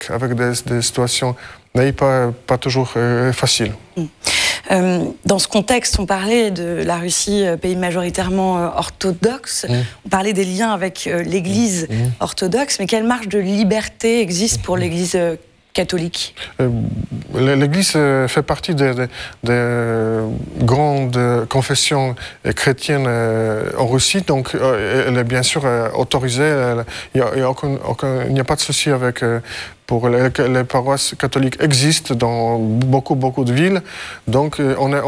avec des situations n'est pas toujours facile. Dans ce contexte, on parlait de la Russie, pays majoritairement orthodoxe. On parlait des liens avec l'Église orthodoxe. Mais quelle marge de liberté existe pour l'Église catholique? L'Église fait partie des grandes confessions chrétiennes en Russie, donc elle est bien sûr autorisée. Il n'y a pas de souci avec... Pour les paroisses catholiques existent dans beaucoup de villes, donc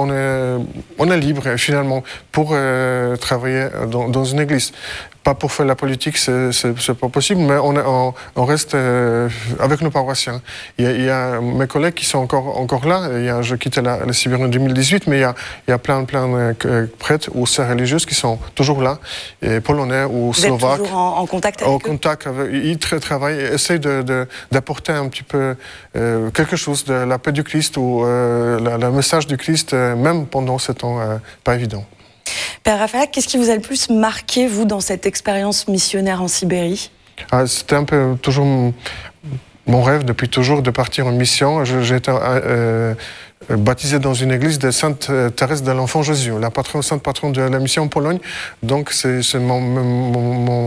on est libre finalement pour travailler dans une église. Pas pour faire la politique, c'est pas possible, mais on reste avec nos paroissiens. Il y a mes collègues qui sont encore là. Je quittais la Sibérie en 2018, mais il y a plein de prêtres ou sœurs religieuses qui sont toujours là, et polonais ou slovaques. Vous êtes toujours en contact avec eux? En contact avec eux. Ils travaillent, essayent d'apporter un petit peu quelque chose de la paix du Christ ou le message du Christ, même pendant ce temps pas évident. Père Rafalak, qu'est-ce qui vous a le plus marqué, vous, dans cette expérience missionnaire en Sibérie? C'était un peu toujours mon rêve depuis toujours de partir en mission. J'ai été baptisé dans une église de Sainte Thérèse de l'Enfant Jésus, la sainte patronne de la mission en Pologne. Donc c'est mon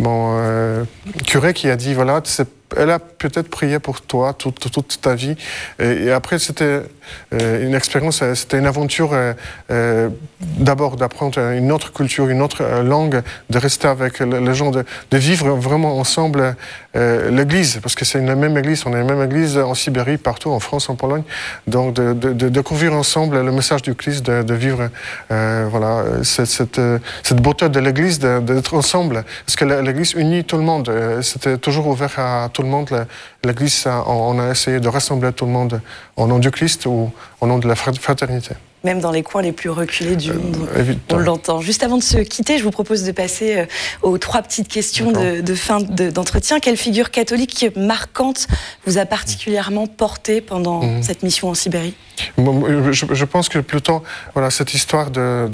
curé qui a dit, voilà, elle a peut-être prié pour toi toute ta vie. Et après, c'était une expérience, c'était une aventure d'abord d'apprendre une autre culture, une autre langue, de rester avec les gens, de vivre vraiment ensemble l'église, parce que c'est la même église, on a la même église en Sibérie, partout, en France, en Pologne. Donc de découvrir ensemble le message du Christ, de vivre voilà, cette beauté de l'église, d'être ensemble. Parce que l'église unit tout le monde. C'était toujours ouvert à tout le monde. L'église, on a essayé de rassembler tout le monde au nom du Christ ou au nom de la fraternité. Même dans les coins les plus reculés du monde, on l'entend. Juste avant de se quitter, je vous propose de passer aux 3 petites questions de fin d'entretien. Quelle figure catholique marquante vous a particulièrement porté pendant cette mission en Sibérie? Je pense que plutôt voilà, cette histoire de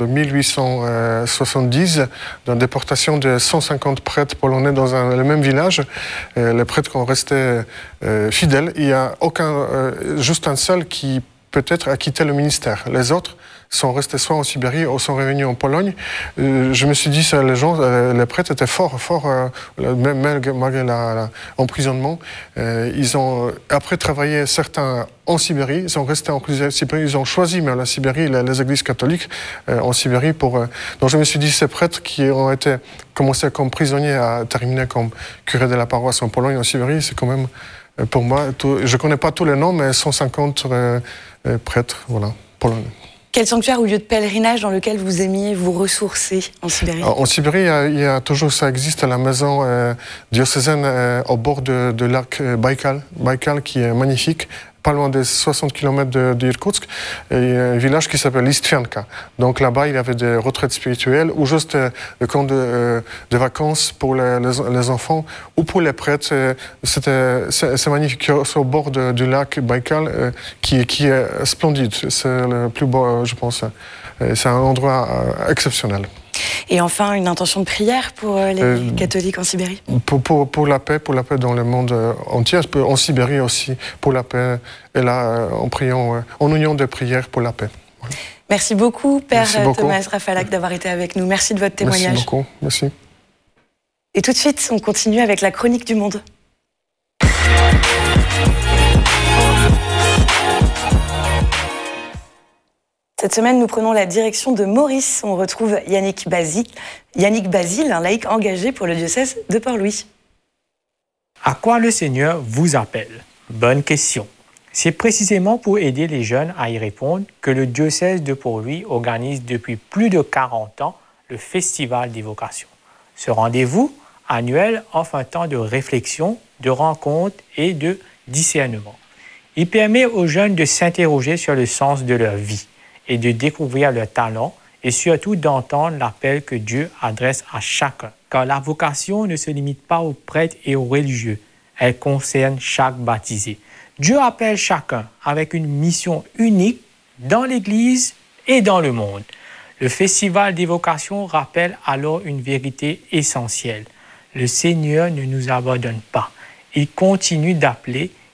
1870, de la déportation de 150 prêtres polonais dans le même village. Les prêtres ont resté fidèles. Il n'y a juste un seul qui peut-être a quitté le ministère. Les autres sont restés soit en Sibérie ou sont revenus en Pologne. Je me suis dit, les prêtres étaient forts, malgré l'emprisonnement. Ils ont après travaillé certains en Sibérie, ils sont restés en Sibérie, ils ont choisi mais la Sibérie, les églises catholiques en Sibérie donc je me suis dit, ces prêtres qui ont été commencés comme prisonniers à terminer comme curé de la paroisse en Pologne, en Sibérie, c'est quand même pour moi, je ne connais pas tous les noms, mais 150 prêtres, voilà, polonais. Quel sanctuaire ou lieu de pèlerinage dans lequel vous aimiez vous ressourcer en Sibérie? En Sibérie, il y a toujours, ça existe, la maison diocésaine au bord de lac Baïkal, qui est magnifique, pas loin des 60 km d'Irkoutsk, et un village qui s'appelle Listvianka. Donc là-bas, il y avait des retraites spirituelles ou juste des camps de vacances pour les enfants ou pour les prêtres. C'est magnifique. C'est au bord du lac Baïkal qui est splendide. C'est le plus beau, je pense. C'est un endroit exceptionnel. Et enfin, une intention de prière pour les catholiques en Sibérie? Pour la paix dans le monde entier, en Sibérie aussi, pour la paix, et là, en priant, en union de prières pour la paix. Voilà. Merci beaucoup, Père Thomas Rafalak, d'avoir été avec nous. Merci de votre témoignage. Merci beaucoup, merci. Et tout de suite, on continue avec la chronique du monde. Cette semaine, nous prenons la direction de Maurice. On retrouve Yannick Basile, un laïc engagé pour le diocèse de Port-Louis. À quoi le Seigneur vous appelle? Bonne question. C'est précisément pour aider les jeunes à y répondre que le diocèse de Port-Louis organise depuis plus de 40 ans le Festival des vocations. Ce rendez-vous annuel offre un temps de réflexion, de rencontre et de discernement. Il permet aux jeunes de s'interroger sur le sens de leur vie et de découvrir leurs talents et surtout d'entendre l'appel que Dieu adresse à chacun. Car la vocation ne se limite pas aux prêtres et aux religieux, elle concerne chaque baptisé. Dieu appelle chacun avec une mission unique dans l'Église et dans le monde. Le Festival des vocations rappelle alors une vérité essentielle. Le Seigneur ne nous abandonne pas il continue d'appeler